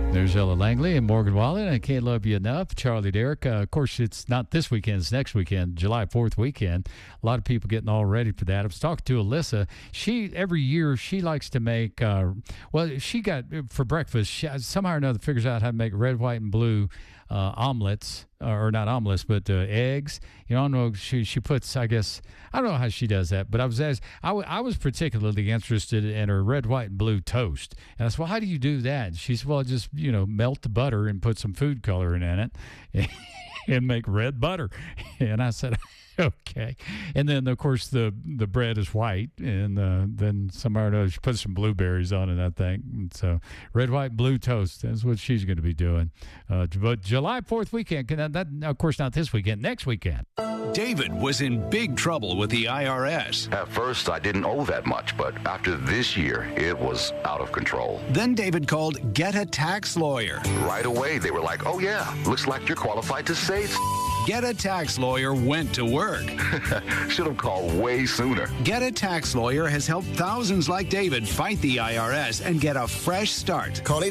There's Ella Langley and Morgan Wallen. I Can't Love You Enough. Charlie Derrick. Of course, it's not this weekend. It's next weekend, July 4th weekend. A lot of people getting all ready for that. I was talking to Alyssa. Every year, she likes to make, she got, for breakfast, she somehow or another figures out how to make red, white, and blue omelets, or not omelets, but eggs. I don't know. She puts, I guess, I don't know how she does that, but I was particularly interested in her red, white, and blue toast. And I said, well, how do you do that? She said, well, just, melt the butter and put some food coloring in it and make red butter. And I said, okay. And then, of course, the bread is white, and then somehow or another she puts some blueberries on it, I think. And so red, white, blue toast, that's what she's going to be doing. But July 4th weekend, that of course, not this weekend, next weekend. David was in big trouble with the IRS. At first, I didn't owe that much, but after this year, it was out of control. Then David called Get a Tax Lawyer. Right away, they were like, oh yeah, looks like you're qualified to save. Get a Tax Lawyer went to work. Should have called way sooner. Get a Tax Lawyer has helped thousands like David fight the IRS and get a fresh start. Call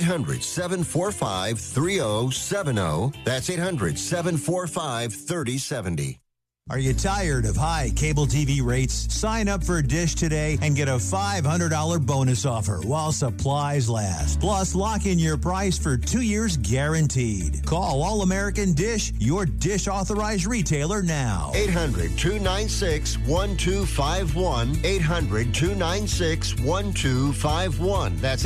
800-745-3070. That's 800-745-3070. Are you tired of high cable TV rates? Sign up for Dish today and get a $500 bonus offer while supplies last. Plus, lock in your price for 2 years guaranteed. Call All American Dish, your Dish authorized retailer now. 800-296-1251. 800-296-1251. That's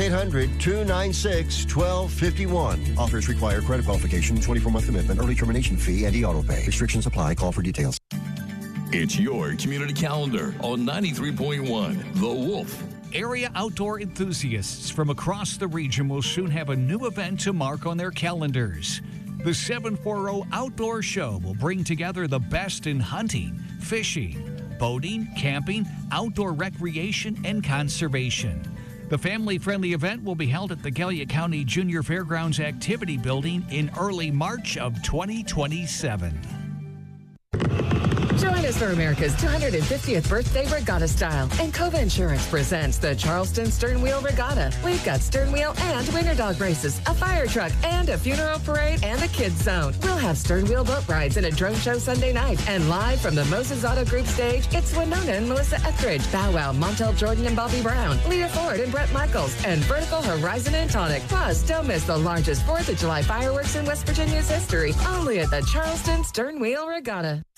800-296-1251. Offers require credit qualification, 24-month commitment, early termination fee, and e-auto pay. Restrictions apply. Call for details. It's your community calendar on 93.1 The Wolf. Area outdoor enthusiasts from across the region will soon have a new event to mark on their calendars. The 740 Outdoor Show will bring together the best in hunting, fishing, boating, camping, outdoor recreation, and conservation. The family-friendly event will be held at the Gallia County Junior Fairgrounds Activity Building in early March of 2027. Join us for America's 250th birthday regatta style. And Cova Insurance presents the Charleston Stern Wheel Regatta. We've got stern wheel and winter dog races, a fire truck, and a funeral parade, and a kids zone. We'll have stern wheel boat rides and a drone show Sunday night. And live from the Moses Auto Group stage, it's Winona and Melissa Etheridge, Bow Wow, Montel Jordan and Bobby Brown, Leah Ford and Brett Michaels, and Vertical Horizon and Tonic. Plus, don't miss the largest 4th of July fireworks in West Virginia's history. Only at the Charleston Stern Wheel Regatta.